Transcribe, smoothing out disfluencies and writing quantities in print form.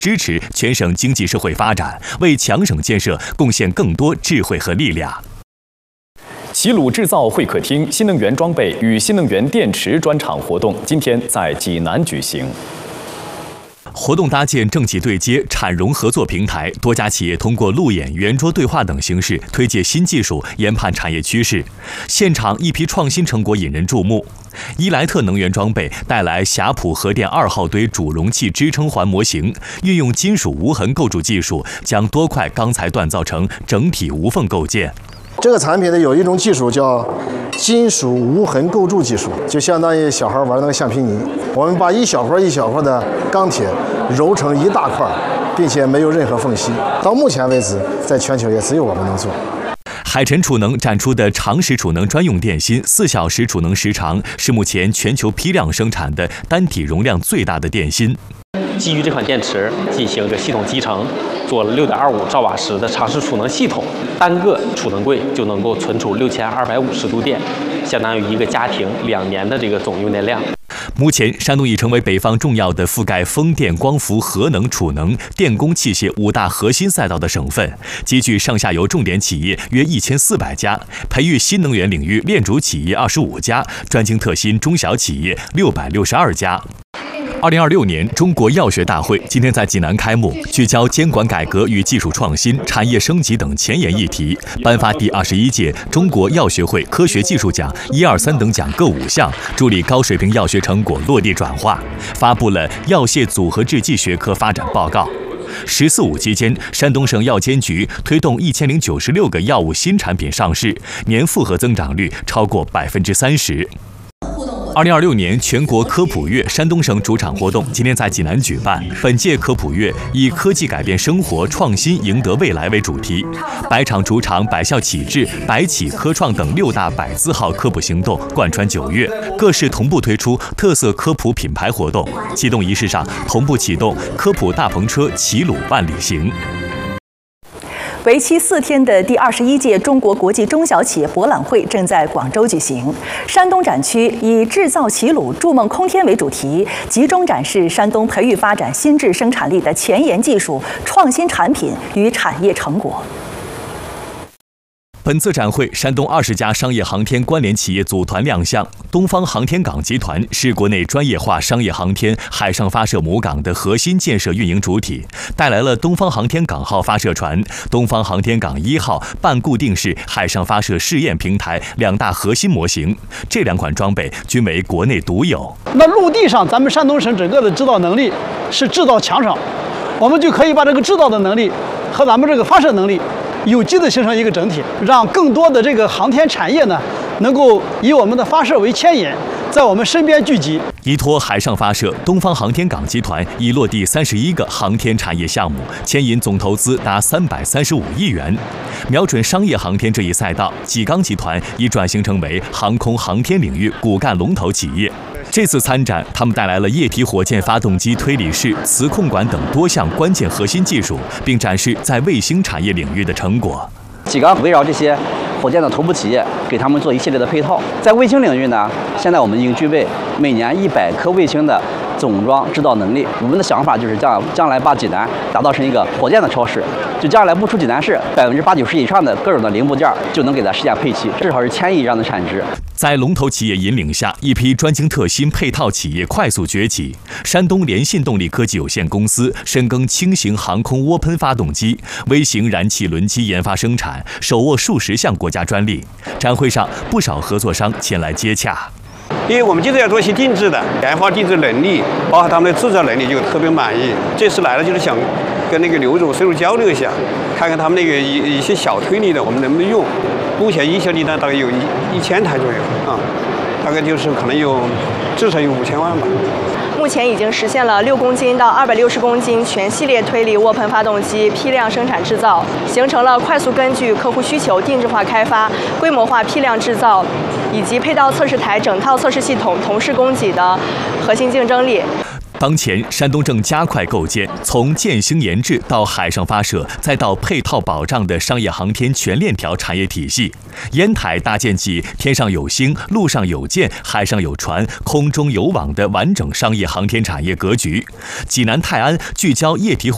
支持全省经济社会发展，为强省建设贡献更多智慧和力量。齐鲁制造会客厅新能源装备与新能源电池专场活动今天在济南举行。活动搭建政企对接、产融合作平台，多家企业通过路演、圆桌对话等形式推介新技术，研判产业趋势。现场一批创新成果引人注目。伊莱特能源装备带来霞浦核电2号堆主容器支撑环模型，运用金属无痕构筑技术，将多块钢材锻造成整体无缝构件。 这个产品呢，有一种技术叫金属无痕构筑技术，就相当于小孩玩那个橡皮泥。我们把一小块一小块的钢铁揉成一大块，并且没有任何缝隙。到目前为止，在全球也只有我们能做。 海辰储能展出的长时储能专用电芯，4小时储能时长，是目前全球批量生产的单体容量最大的电芯。 基于这款电池进行这系统集成，做了6.25兆瓦时的长时储能系统，单个储能柜就能够存储6250度电，相当于一个家庭2年的这个总用电量。 目前，山东已成为北方重要的覆盖风电、光伏、核能、储能、电工器械5大核心赛道的省份，集聚上下游重点企业约1400家，培育新能源领域链主企业25家，专精特新中小企业662家。2026年中国药学大会今天在济南开幕，聚焦监管改革与技术创新、产业升级等前沿议题，颁发第21届中国药学会科学技术奖1、2、3等奖各5项，助力高水平药学成果落地转化。发布了药械组合制剂学科发展报告。“14五”期间，山东省药监局推动1096个药物新产品上市，年复合增长率超过30%。2026年全国科普月山东省主场活动今天在济南举办。本届科普月以“科技改变生活，创新赢得未来”为主题，百场主场、百校启智、百企科创等6大百字号科普行动贯穿9月，各市同步推出特色科普品牌活动。启动仪式上，同步启动科普大篷车齐鲁万里行。 为期4天的第21届中国国际中小企业博览会正在广州举行。山东展区以“制造齐鲁，筑梦空天”为主题，集中展示山东培育发展新质生产力的前沿技术、创新产品与产业成果。 本次展会，山东20家商业航天关联企业组团亮相。东方航天港集团是国内专业化商业航天海上发射母港的核心建设运营主体，带来了东方航天港号发射船、东方航天港1号半固定式海上发射试验平台2大核心模型。这2款装备均为国内独有。 那陆地上，咱们山东省整个的制造能力是制造强省，我们就可以把这个制造的能力和咱们这个发射能力有机的形成一个整体，让更多的这个航天产业呢，能够以我们的发射为牵引，在我们身边聚集。 依托海上发射，东方航天港集团已落地31个航天产业项目，牵引总投资达335亿元。瞄准商业航天这一赛道，济钢集团已转型成为航空航天领域骨干龙头企业。这次参展，他们带来了液体火箭发动机推理式、磁控管等多项关键核心技术，并展示在卫星产业领域的成果。 济钢围绕这些火箭的头部企业，给他们做一系列的配套。在卫星领域呢，现在我们已经具备每年100颗卫星的总装制造能力。我们的想法就是将来把济南打造成一个火箭的超市，就将来不出济南市，80%-90%以上的各种的零部件就能给它实现配齐，至少是1000亿以上的产值。 在龙头企业引领下，一批专精特新配套企业快速崛起。山东联信动力科技有限公司深耕轻型航空涡喷发动机、微型燃气轮机研发生产，手握数十项国家专利。展会上，不少合作商前来接洽。 因为我们就是要做一些定制的，研发定制能力，包括他们的制造能力，就特别满意。这次来了就是想跟那个刘总深入交流一下，看看他们那个一些小推力的，我们能不能用。目前一些订单大概有1000台左右啊，大概就是可能至少有5000万吧。 目前已经实现了6公斤到260公斤全系列推力涡喷发动机批量生产制造，形成了快速根据客户需求定制化开发、规模化批量制造以及配套测试台整套测试系统同时供给的核心竞争力。 当前，山东正加快构建从建兴研制到海上发射，再到配套保障的商业航天全链条产业体系。烟台搭建起天上有星、陆上有舰、海上有船、空中有网的完整商业航天产业格局。济南泰安聚焦液体火